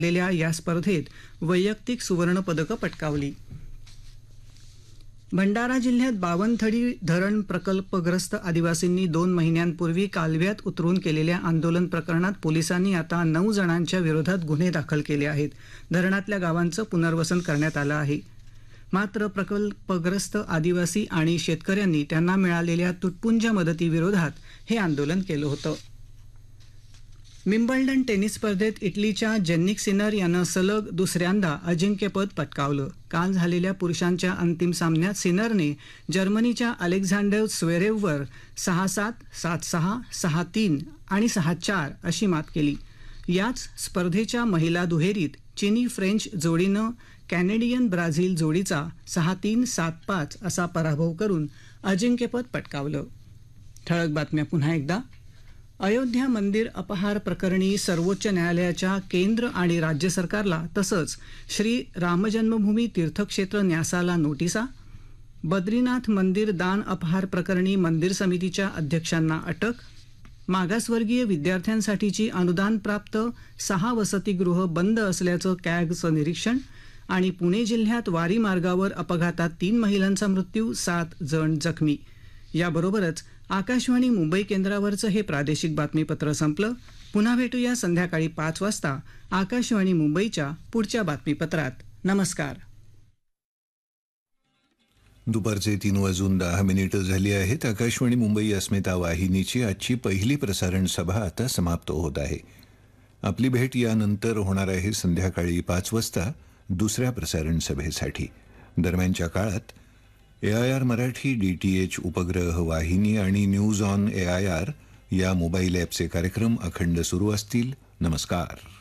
झालेल्या या स्पर्धेत वैयक्तिक सुवर्णपदकं पटकावली. भंडारा जिल्ह्यात बावनथडी धरण प्रकल्पग्रस्त आदिवासींनी 2 महिन्यांपूर्वी कालव्यात उतरून केलेल्या आंदोलन प्रकरणात पोलिसांनी आता 9 जणांच्या विरोधात गुन्हे दाखल केले आहेत. धरणातल्या गावांचं पुनर्वसन करण्यात आलं आहे. मात्र प्रकल्पग्रस्त आदिवासी आणि शेतकऱ्यांनी त्यांना मिळालेल्या तुटपुंज मदतीविरोधात हे आंदोलन केलं होतं. विम्बल्डन टेनिस स्पर्धेत इटलीच्या जेन्निक सिनर यानं सलग दुसऱ्यांदा अजिंक्यपद पटकावलं. काल झालेल्या पुरुषांच्या अंतिम सामन्यात सिनरने जर्मनीच्या अलेक्झांडर स्वेरेववर 6-7, 7-6, 6-3 आणि 6-4 अशी मात केली. याच स्पर्धेच्या महिला दुहेरीत चिनी फ्रेंच जोडीनं कॅनेडियन ब्राझील जोडीचा 6-3, 7-5 असा पराभव करून अजिंक्यपद पटकावलं. ठळक बातम्या पुन्हा एकदा. अयोध्या मंदिर अपहार प्रकरणी सर्वोच्च न्यायालयाच्या केंद्र आणि राज्य सरकारला तसंच श्री रामजन्मभूमी तीर्थक्षेत्र न्यासाला नोटिसा. बद्रीनाथ मंदिर दान अपहार प्रकरणी मंदिर समितीच्या अध्यक्षांना अटक. मागासवर्गीय विद्यार्थ्यांसाठीची अनुदानप्राप्त 6 वसतिगृह बंद असल्याचं कॅगचं निरीक्षण. आणि पुणे जिल्ह्यात वारी मार्गावर अपघातात 3 महिलांचा मृत्यू, 7 जण जखमी. याबरोबरच आकाशवाणी मुंबई केंद्रावरचं हे प्रादेशिक बातमीपत्र संपलं. पुन्हा भेटूया संध्याकाळी 5 वाजता आकाशवाणी मुंबईच्या पुढच्या बातमीपत्रात. नमस्कार. दुपारचे 3:10 झाली आहेत. आकाशवाणी मुंबई अस्मिता वाहिनीची आजची पहिली प्रसारण सभा आता समाप्त होत आहे. आपली भेट यानंतर होणार आहे संध्याकाळी 5 वाजता दुसऱ्या प्रसारण सभेसाठी. दरम्यानच्या काळात AIR मराठी, DTH उपग्रह वाहिनी आणि न्यूज ऑन AIR या मोबाईल ॲपचे कार्यक्रम अखंड सुरू असतील. नमस्कार.